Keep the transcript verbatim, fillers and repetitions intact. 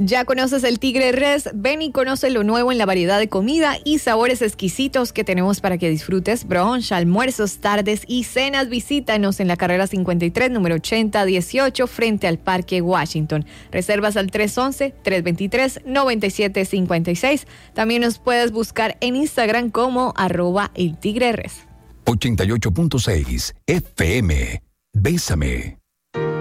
¿Ya conoces el Tigre Res? Ven y conoce lo nuevo en la variedad de comida y sabores exquisitos que tenemos para que disfrutes brunch, almuerzos, tardes y cenas. Visítanos en la carrera cincuenta y tres, número ochenta dieciocho, frente al Parque Washington. Reservas al tres once, tres veintitrés, noventa y siete cincuenta y seis. También nos puedes buscar en Instagram como arroba el Tigre Res. ochenta y ocho punto seis F M. Bésame.